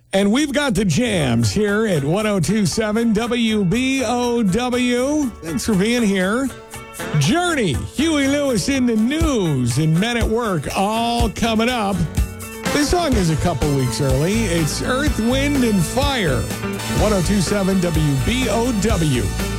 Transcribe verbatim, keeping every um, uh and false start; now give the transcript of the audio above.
And we've got the jams here at one oh two point seven W B O W. Thanks for being here. Journey, Huey Lewis in the news, and Men at Work all coming up. This song is a couple weeks early. It's Earth, Wind, and Fire. one oh two point seven W B O W.